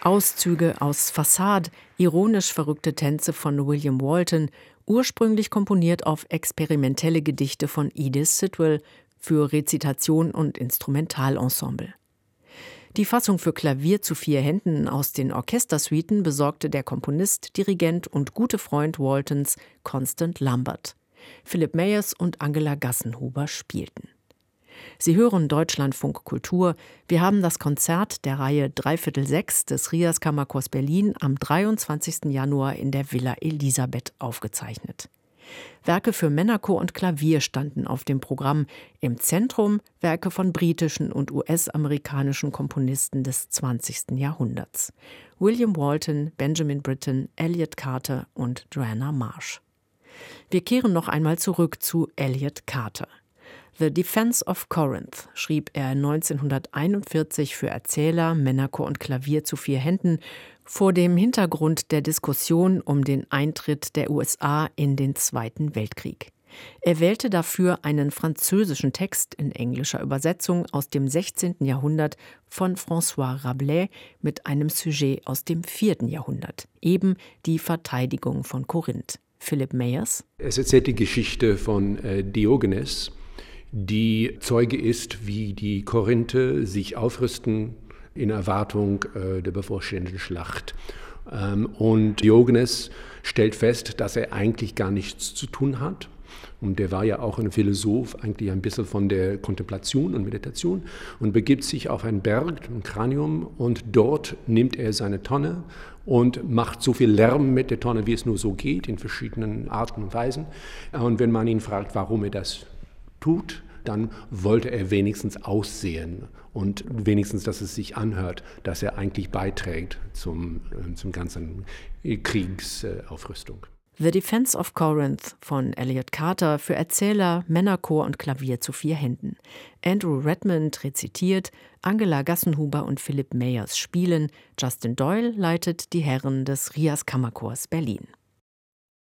Auszüge aus Façade, ironisch verrückte Tänze von William Walton, ursprünglich komponiert auf experimentelle Gedichte von Edith Sitwell für Rezitation und Instrumentalensemble. Die Fassung für Klavier zu 4 Händen aus den Orchestersuiten besorgte der Komponist, Dirigent und gute Freund Waltons Constant Lambert. Philip Mayers und Angela Gassenhuber spielten. Sie hören Deutschlandfunk Kultur. Wir haben das Konzert der Reihe 3/4 des Rias Kammerchors Berlin am 23. Januar in der Villa Elisabeth aufgezeichnet. Werke für Männerchor und Klavier standen auf dem Programm. Im Zentrum Werke von britischen und US-amerikanischen Komponisten des 20. Jahrhunderts. William Walton, Benjamin Britten, Elliott Carter und Joanna Marsh. Wir kehren noch einmal zurück zu Elliott Carter. The Defense of Corinth schrieb er 1941 für Erzähler, Männerchor und Klavier zu 4 Händen vor dem Hintergrund der Diskussion um den Eintritt der USA in den Zweiten Weltkrieg. Er wählte dafür einen französischen Text in englischer Übersetzung aus dem 16. Jahrhundert von François Rabelais mit einem Sujet aus dem 4. Jahrhundert, eben die Verteidigung von Korinth. Philip Mayers. Es erzählt die Geschichte von Diogenes, die Zeuge ist, wie die Korinther sich aufrüsten in Erwartung der bevorstehenden Schlacht. Und Diogenes stellt fest, dass er eigentlich gar nichts zu tun hat. Und der war ja auch ein Philosoph, eigentlich ein bisschen von der Kontemplation und Meditation und begibt sich auf einen Berg, ein Kranium, und dort nimmt er seine Tonne und macht so viel Lärm mit der Tonne, wie es nur so geht, in verschiedenen Arten und Weisen. Und wenn man ihn fragt, warum er das tut, dann wollte er wenigstens aussehen und wenigstens, dass es sich anhört, dass er eigentlich beiträgt zum ganzen Kriegsaufrüstung. The Defense of Corinth von Elliott Carter für Erzähler, Männerchor und Klavier zu 4 Händen. Andrew Redmond rezitiert, Angela Gassenhuber und Philip Mayers spielen, Justin Doyle leitet die Herren des Rias Kammerchors Berlin.